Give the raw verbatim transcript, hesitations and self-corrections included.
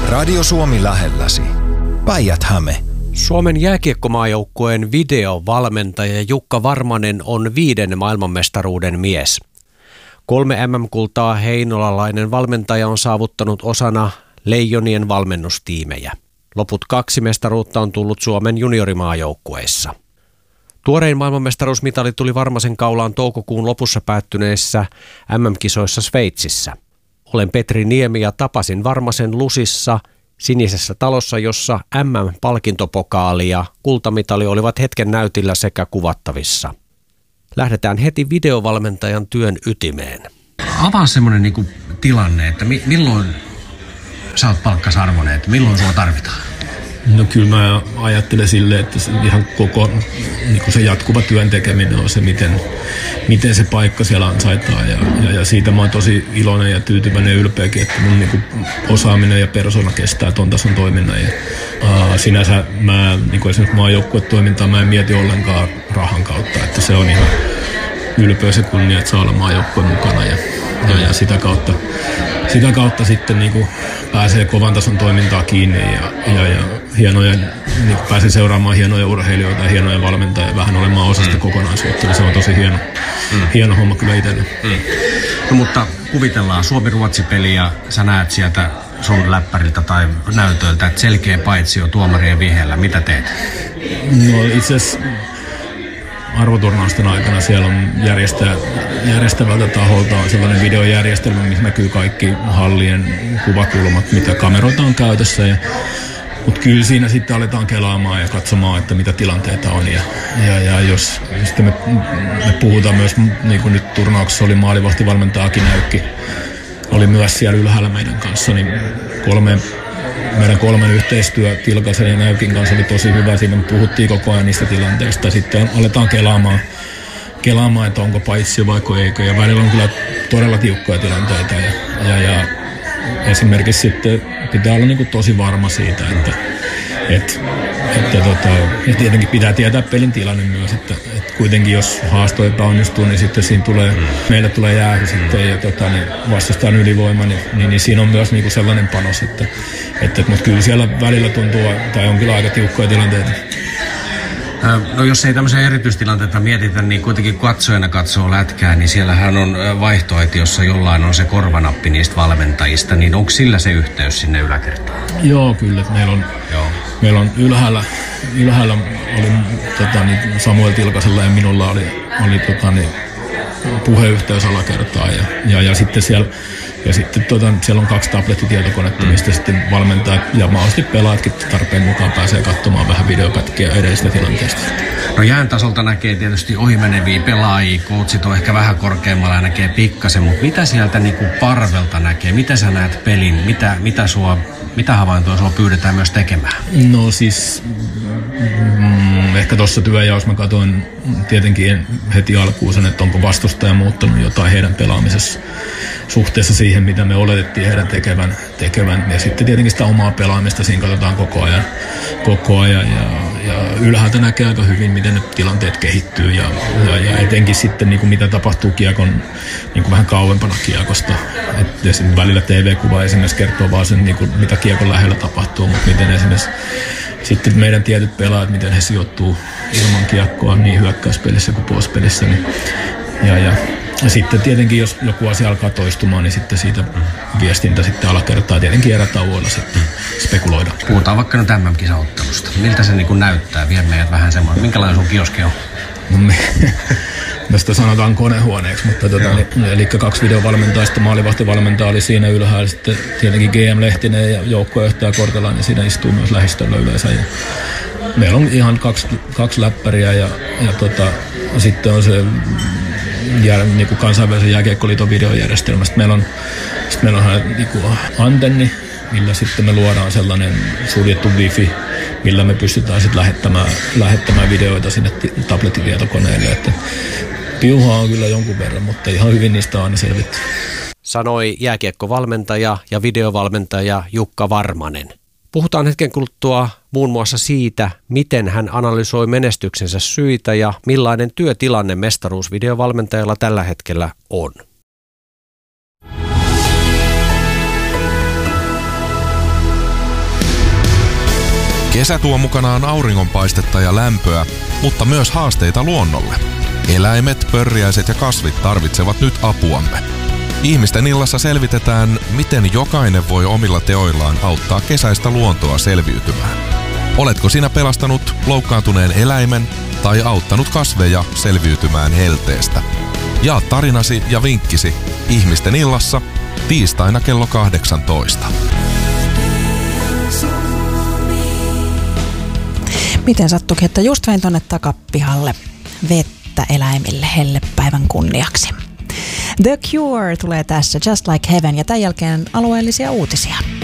Radio Suomi lähelläsi. Päijät-Häme. Suomen jääkiekkomaajoukkueen videovalmentaja Jukka Varmanen on viiden maailmanmestaruuden mies. Kolme M M-kultaa heinolalainen valmentaja on saavuttanut osana Leijonien valmennustiimejä. Loput kaksi mestaruutta on tullut Suomen juniorimaajoukkueissa. Tuorein maailmanmestaruusmitali tuli Varmasen kaulaan toukokuun lopussa päättyneessä M M-kisoissa Sveitsissä. Olen Petri Niemi ja tapasin Varmasen Lusissa Sinisessä talossa, jossa M M-palkintopokaali ja kultamitali olivat hetken näytillä sekä kuvattavissa. Lähdetään heti videovalmentajan työn ytimeen. Avaa semmoinen niinku tilanne, että mi- milloin sä oot palkkasarvoinen, että milloin sua tarvitaan? No kyllä mä ajattelen silleen, että se ihan koko niin se jatkuva työn tekeminen on se, miten, miten se paikka siellä ansaitaan. Ja, ja, ja siitä mä oon tosi iloinen ja tyytyväinen ja ylpeäkin, että mun niin osaaminen ja persona kestää ton tason toiminnan. Ja, aa, sinänsä mä, niin kuin esimerkiksi maajoukkuetoimintaa, mä en mieti ollenkaan rahan kautta, että se on ihan ylpeys ja kunnia, että saa olla maajoukkueen mukana ja, ja, ja sitä kautta Sitä kautta sitten niin kuin pääsee kovan tason toimintaa kiinni ja, ja, ja hienoja, niin kuin pääsee seuraamaan hienoja urheilijoita ja hienoja valmentajia, vähän olemaan osa sitä mm. kokonaisuutta. Se on tosi hieno, mm. hieno homma kyllä itselle. Mm. No mutta kuvitellaan Suomi-Ruotsi-peli ja sä näet sieltä sun läppäriltä tai näytöltä, että selkeä paitsio tuomarien vihellä. Mitä teet? No itse asiassa arvoturnausten aikana siellä on järjestä, järjestävältä taholta on sellainen videojärjestelmä, missä näkyy kaikki hallien kuvakulmat, mitä kameroita on käytössä. Ja, mutta kyllä siinä sitten aletaan kelaamaan ja katsomaan, että mitä tilanteita on. Ja, ja, ja jos sitten me, me puhutaan myös, niin kuin nyt turnauksessa oli maalivahtivalmentaja Aki Näykki, oli myös siellä ylhäällä meidän kanssa, niin kolme meidän kolmen yhteistyö Tilkasen ja Näykin kanssa oli tosi hyvä. Siinä puhuttiin koko ajan niistä tilanteista. Sitten aletaan kelaamaan, kelaamaan että onko paitsi vai eikö. Ja välillä on kyllä todella tiukkoja tilanteita. Ja, ja, ja esimerkiksi sitten pitää olla niin kuin tosi varma siitä, että, että, että tota, ja tietenkin pitää tietää pelin tilanne myös. Että, että kuitenkin jos haasto epäonnistuu, niin sitten siinä tulee, mm. meille tulee jäähy sitten ja tota, niin vastustaan ylivoima. Niin, niin, niin siinä on myös niin kuin sellainen panos, että Että, mutta kyllä siellä välillä tuntuu, tai on kyllä aika tiukkoja tilanteita. No jos ei tämmöisiä erityistilanteita mietitä, niin kuitenkin katsojana katsoo lätkää, niin siellähän on vaihtoehto, jossa jollain on se korvanappi niistä valmentajista, niin onko sillä se yhteys sinne yläkertaan? Joo, kyllä. Meillä on, Joo. Meillä on ylhäällä, ylhäällä oli tota, niin Samuel Tilkasella ja minulla oli, oli tota, niin, puheyhteys alakertaan ja, ja, ja sitten siellä Ja sitten tuota, siellä on kaksi tablettitietokonetta, mm. mistä sitten valmentajat ja mahdollisesti pelaatkin tarpeen mukaan pääsee katsomaan vähän videopätkiä edellisestä tilanteesta. No jään tasolta näkee tietysti ohimeneviä pelaajia, coachit on ehkä vähän korkeammalla ja näkee pikkasen, mutta mitä sieltä niinku parvelta näkee? Mitä sä näet pelin? Mitä, mitä, sua, mitä havaintoa sua pyydetään myös tekemään? No siis mm, ehkä tuossa työjaossa mä katsoin tietenkin heti alkuun sen, että onko vastustaja muuttanut jotain heidän pelaamisessa suhteessa siihen, mitä me oletettiin heidän tekevän. tekevän. Ja sitten tietenkin sitä omaa pelaamista siinä katsotaan koko ajan. Koko ajan ja, ja ylhäältä näkee aika hyvin, miten ne tilanteet kehittyy. Ja, ja, ja etenkin sitten, niin kuin mitä tapahtuu kiekon niin kuin vähän kauempana kiekosta. Et välillä T V-kuva esimerkiksi kertoo vaan sen, niin kuin, mitä kiekon lähellä tapahtuu, mutta miten esimerkiksi sitten meidän tietyt pelaajat, miten he sijoittuu ilman kiekkoa niin hyökkäyspelissä kuin puolustuspelissä. Niin, ja, ja Ja sitten tietenkin, jos joku asia alkaa toistumaan, niin sitten siitä viestintä sitten alakertaa tietenkin erätauoilla sitten spekuloidaan. Puhutaan vaikka nyt M M-kisaottelusta. Miltä se niin kuin näyttää? Vie meidät vähän semmoinen. Minkälainen sun kioski on? No me, me sitä sanotaan konehuoneeksi, mutta tota, niin, eli kaksi videovalmentajista, maalivahtivalmentaja oli siinä ylhäällä. Sitten tietenkin G M Lehtinen ja joukkuejohtaja Kortelainen, siinä istuu myös lähistöllä yleensä. Ja meillä on ihan kaksi, kaksi läppäriä ja, ja tota, sitten on se ja niin kuin kansainvälisen jääkiekkoliiton videojärjestelmästä. Meillä on, meillä on niin kuin antenni, millä sitten me luodaan sellainen suljettu wifi, millä me pystytään sitten lähettämään, lähettämään videoita sinne tablettitietokoneelle. Että piuhaa on kyllä jonkun verran, mutta ihan hyvin niistä on aina selvitty. Sanoi jääkiekkovalmentaja ja videovalmentaja Jukka Varmanen. Puhutaan hetken kuluttua muun muassa siitä, miten hän analysoi menestyksensä syitä ja millainen työtilanne mestaruusvideovalmentajalla tällä hetkellä on. Kesä tuo mukanaan auringonpaistetta ja lämpöä, mutta myös haasteita luonnolle. Eläimet, pörriäiset ja kasvit tarvitsevat nyt apuamme. Ihmisten illassa selvitetään, miten jokainen voi omilla teoillaan auttaa kesäistä luontoa selviytymään. Oletko sinä pelastanut loukkaantuneen eläimen tai auttanut kasveja selviytymään helteestä? Jaa tarinasi ja vinkkisi Ihmisten illassa tiistaina kello kahdeksantoista. Miten sattuikin, että just vein tonne takapihalle vettä eläimille hellepäivän kunniaksi. The Cure tulee tässä, Just Like Heaven, ja tämän jälkeen alueellisia uutisia.